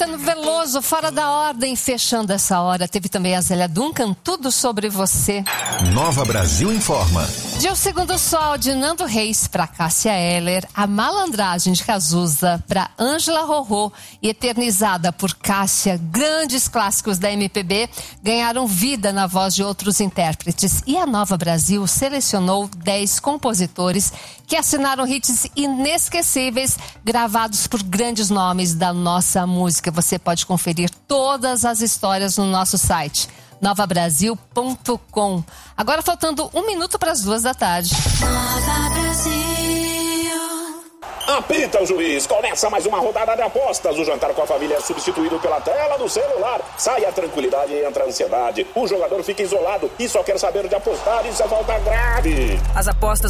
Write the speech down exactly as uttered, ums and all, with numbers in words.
Caetano Veloso, Fora da Ordem, fechando essa hora. Teve também a Zélia Duncan, Tudo Sobre Você. Nova Brasil Informa. De O Segundo Sol, de Nando Reis para Cássia Eller, A Malandragem de Cazuza para Ângela Rorô e eternizada por Cássia, grandes clássicos da M P B ganharam vida na voz de outros intérpretes. E a Nova Brasil selecionou dez compositores que assinaram hits inesquecíveis gravados por grandes nomes da nossa música. Você pode conferir todas as histórias no nosso site nova brasil ponto com. Agora faltando um minuto para as duas da tarde. Nova Brasil. Apita o juiz, começa mais uma rodada de apostas. O jantar com a família é substituído pela tela do celular. Sai a tranquilidade e entra a ansiedade. O jogador fica isolado e só quer saber de apostar. Isso é falta grave. As apostas